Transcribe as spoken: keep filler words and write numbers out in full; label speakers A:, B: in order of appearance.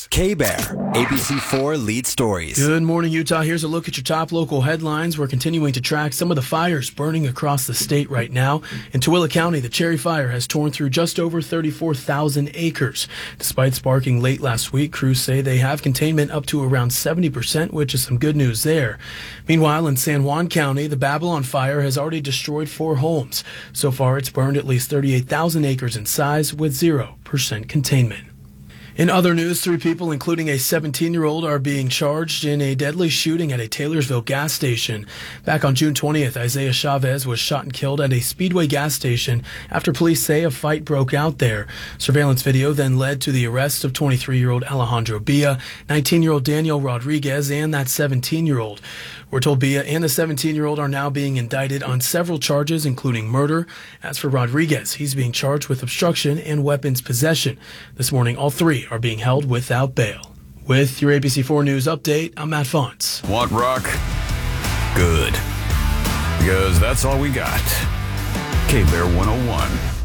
A: News. K-Bear, A B C four Lead Stories.
B: Good morning, Utah. Here's a look at your top local headlines. We're continuing to track some of the fires burning across the state right now. In Tooele County, the Cherry Fire has torn through just over thirty-four thousand acres. Despite sparking late last week, crews say they have containment up to around seventy percent, which is some good news there. Meanwhile, in San Juan County, the Babylon Fire has already destroyed four homes. So far, it's burned at least thirty-eight thousand acres in size with zero percent containment. In other news, three people, including a seventeen-year-old, are being charged in a deadly shooting at a Taylorsville gas station. Back on June twentieth, Isaiah Chavez was shot and killed at a Speedway gas station after police say a fight broke out there. Surveillance video then led to the arrest of twenty-three-year-old Alejandro Bia, nineteen-year-old Daniel Rodriguez, and that seventeen-year-old. We're told Bia and the seventeen-year-old are now being indicted on several charges, including murder. As for Rodriguez, he's being charged with obstruction and weapons possession. This morning, all three are being held without bail. With your A B C four News update, I'm Matt Fonts.
C: Want rock? Good. Because that's all we got. K-Bear one oh one.